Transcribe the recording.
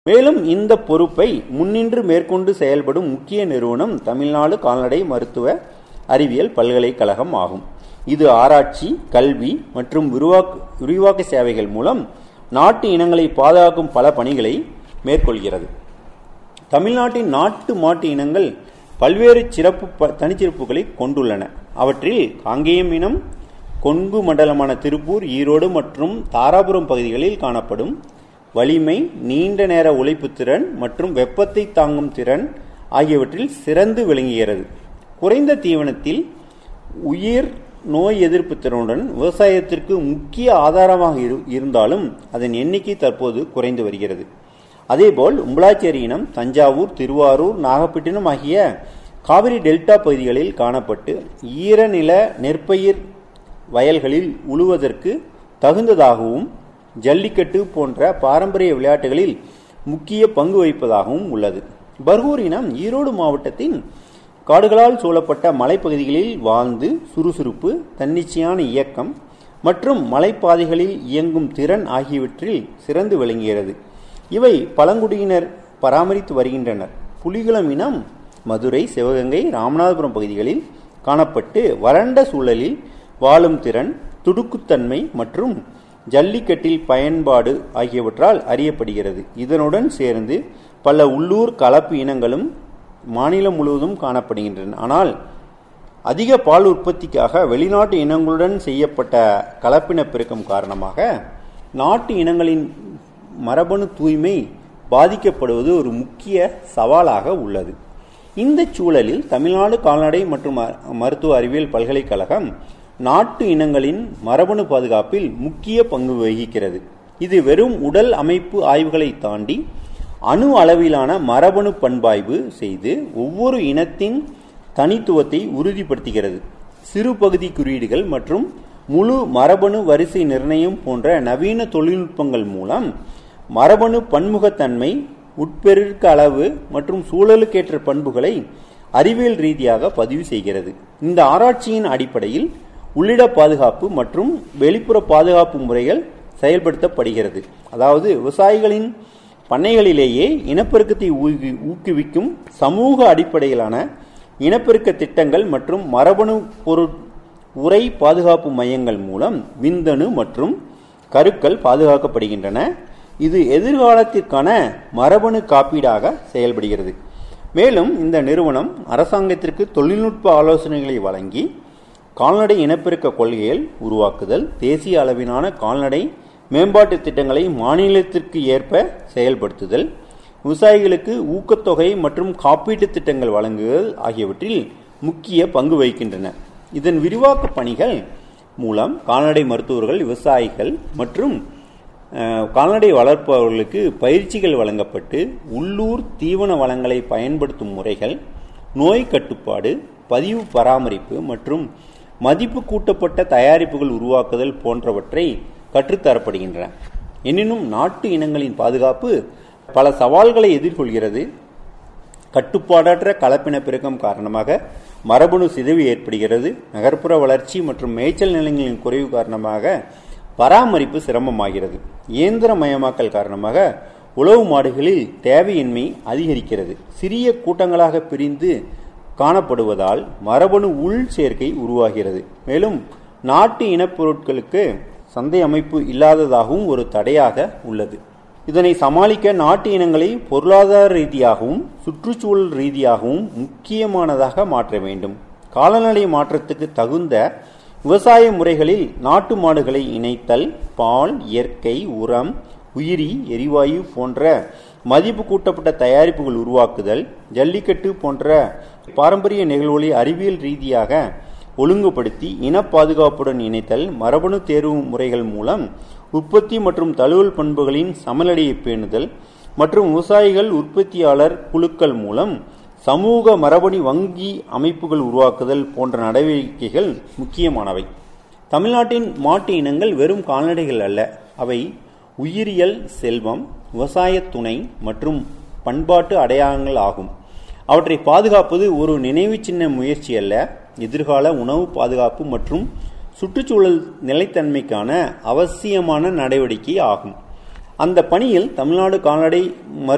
மேலும் இந்த பொறுப்பை முன்னின்று மேற்கொண்டு செயல்படும் முக்கிய நிறுவனம் தமிழ்நாடு கால்நடை மருத்துவ அறிவியல் பல்கலைக்கழகம் ஆகும். இது ஆராய்ச்சி, கல்வி மற்றும் விரிவாக்க சேவைகள் மூலம் நாட்டு இனங்களை பாதுகாக்கும் பல பணிகளை மேற்கொள்கிறது. தமிழ்நாட்டின் நாட்டு மாட்டு இனங்கள் பல்வேறு தனிச்சிறப்புகளை கொண்டுள்ளன. அவற்றில் காங்கேயம் இனம் கொங்கு மண்டலமான திருப்பூர், ஈரோடு மற்றும் தாராபுரம் பகுதிகளில் காணப்படும் வலிமை, நீண்ட நேர உழைப்பு திறன் மற்றும் வெப்பத்தை தாங்கும் திறன் ஆகியவற்றில் சிறந்து விளங்குகிறது. குறைந்த தீவனத்தில் உயிர் நோய் எதிர்ப்பு திறனுடன் விவசாயத்திற்கு முக்கிய ஆதாரமாக இருந்தாலும் அதன் எண்ணிக்கை தற்போது குறைந்து வருகிறது. அதேபோல் உம்பளாச்சேரி இனம் தஞ்சாவூர், திருவாரூர், நாகப்பட்டினம் ஆகிய காவிரி டெல்டா பகுதிகளில் காணப்பட்டு ஈரநில நெற்பயிர் வயல்களில் உழுவதற்கு தகுந்ததாகவும் ஜல்லிக்கட்டு போன்ற பாரம்பரிய விளையாட்டுகளில் முக்கிய பங்கு வகிப்பதாகவும் உள்ளது. பர்கூர் இனம் ஈரோடு மாவட்டத்தின் காடுகளால் சூழப்பட்ட மலைப்பகுதிகளில் வாழ்ந்து சுறுசுறுப்பு, தன்னிச்சையான இயக்கம் மற்றும் மலைப்பாதைகளில் இயங்கும் திறன் ஆகியவற்றில் சிறந்து விளங்குகிறது. இவை பழங்குடியினர் பராமரித்து வருகின்றனர். புலிகுளம் இனம் மதுரை, சிவகங்கை, ராமநாதபுரம் பகுதிகளில் காணப்பட்டு வறண்ட சூழலில் வாழும் திறன், துடுக்குத்தன்மை மற்றும் ஜல்லிக்கட்டில் பயன்பாடு ஆகியவற்றால் அறியப்படுகிறது. இதனுடன் சேர்ந்து பல உள்ளூர் கலப்பு இனங்களும் மாநிலம் முழுவதும் காணப்படுகின்றன. ஆனால் அதிக பால் உற்பத்திக்காக வெளிநாட்டு இனங்களுடன் செய்யப்பட்ட கலப்பின பெருக்கம் காரணமாக நாட்டு இனங்களின் மரபணு தூய்மை பாதிக்கப்படுவது ஒரு முக்கிய சவாலாக உள்ளது. இந்த சூழலில் தமிழ்நாடு கால்நடை மற்றும் மருத்துவ அறிவியல் பல்கலைக்கழகம் நாட்டு இனங்களின் மரபணு பாதுகாப்பில் முக்கிய பங்கு வகிக்கிறது. இது வெறும் உடல் அமைப்பு ஆய்வுகளை தாண்டி அணு அளவிலான மரபணு பண்பாய்வு செய்து ஒவ்வொரு இனத்தின் தனித்துவத்தை உறுதிப்படுத்துகிறது. சிறு பகுதி குறியீடுகள் மற்றும் முழு மரபணு வரிசை நிர்ணயம் போன்ற நவீன தொழில்நுட்பங்கள் மூலம் மரபணு பன்முகத்தன்மை, உட்பெருக்க அளவு மற்றும் சூழலுக்கேற்ற பண்புகளை அறிவியல் ரீதியாக பதிவு செய்கிறது. இந்த ஆராய்ச்சியின் அடிப்படையில் உள்ளிட பாதுகாப்பு மற்றும் வெளிப்புற பாதுகாப்பு முறைகள் செயல்படுத்தப்படுகிறது. அதாவது விவசாயிகளின் பண்ணைகளிலேயே இனப்பெருக்கத்தை ஊக்குவிக்கும் சமூக அடிப்படையிலான இனப்பெருக்க திட்டங்கள் மற்றும் மரபணு உரை பாதுகாப்பு மையங்கள் மூலம் விந்தணு மற்றும் கருக்கள் பாதுகாக்கப்படுகின்றன. இது எதிர்காலத்திற்கான மரபணு காப்பீடாக செயல்படுகிறது. மேலும் இந்த நிறுவனம் அரசாங்கத்திற்கு தொழில்நுட்ப ஆலோசனைகளை வழங்கி கால்நடை இனப்பெருக்க கொள்கைகள் உருவாக்குதல், தேசிய அளவிலான கால்நடை மேம்பாட்டு திட்டங்களை மாநிலத்திற்கு ஏற்ப செயல்படுத்துதல், விவசாயிகளுக்கு ஊக்கத்தொகை மற்றும் காப்பீட்டு திட்டங்கள் வழங்குதல் ஆகியவற்றில் முக்கிய பங்கு வகிக்கின்றன. இதன் விரிவாக்க பணிகள் மூலம் கால்நடை மருத்துவர்கள், விவசாயிகள் மற்றும் கால்நடை வளர்ப்பவர்களுக்கு பயிற்சிகள் வழங்கப்பட்டு உள்ளூர் தீவன வளங்களை பயன்படுத்தும் முறைகள், நோய் கட்டுப்பாடு, பதிவு பராமரிப்பு மற்றும் மதிப்பு கூட்டப்பட்ட தயாரிப்புகள் உருவாக்குதல் போன்றவற்றை கற்றுத்தரப்படுகின்றன. எனினும் நாட்டு இனங்களின் பாதுகாப்பு பல சவால்களை எதிர்கொள்கிறது. கட்டுப்பாடற்ற கலப்பின பெருக்கம் காரணமாக மரபணு சிதைவு ஏற்படுகிறது. நகர்ப்புற வளர்ச்சி மற்றும் மேய்ச்சல் நிலங்களின் குறைவு காரணமாக பராமரிப்பு சிரமமாகிறது. இயந்திரமயமாக்கல் காரணமாக உழவு மாடுகளில் தேவையின்மை அதிகரிக்கிறது. சிறிய கூட்டங்களாக பிரிந்து காணப்படுவதால் மரபணு உள் சேர்க்கை உருவாகிறது. மேலும் நாட்டு இனப்பொருட்களுக்கு சந்தை அமைப்பு இல்லாததாகவும் ஒரு தடையாக உள்ளது. இதனை சமாளிக்க நாட்டு இனங்களை பொருளாதார ரீதியாகவும் சுற்றுச்சூழல் ரீதியாகவும் முக்கியமானதாக மாற்ற வேண்டும். காலநிலை மாற்றத்துக்கு தகுந்த விவசாய முறைகளில் நாட்டு மாடுகளை இணைத்தல், பால், இயற்கை உரம், உயிரி எரிவாயு போன்ற மதிப்பு கூட்டப்பட்ட தயாரிப்புகள் உருவாக்குதல், ஜல்லிக்கட்டு போன்ற பாரம்பரிய நிகழ்வுகளை அறிவியல் ரீதியாக ஒழுங்குபடுத்தி இன பாதுகாப்புடன் இணைத்தல், மரபணு தேர்வு முறைகள் மூலம் உற்பத்தி மற்றும் தழுவல் பண்புகளின் சமநிலையை பேணுதல் மற்றும் விவசாயிகள் உற்பத்தியாளர் குழுக்கள் மூலம் சமூக மரபணு வங்கி அமைப்புகள் உருவாக்குதல் போன்ற நடவடிக்கைகள் முக்கியமானவை. தமிழ்நாட்டின் மாட்டு இனங்கள் வெறும் கால்நடைகள் அல்ல, அவை உயிரியல் செல்வம், விவசாய துணை மற்றும் பண்பாட்டு அடையாளங்கள் ஆகும். அவற்றை பாதுகாப்பது ஒரு நினைவு சின்ன முயற்சி அல்ல, எதிர்கால உணவு பாதுகாப்பு மற்றும் சுற்றுச்சூழல் நிலைத்தன்மைக்கான அவசியமான நடவடிக்கை ஆகும். அந்த பணியில் தமிழ்நாடு கால்நடை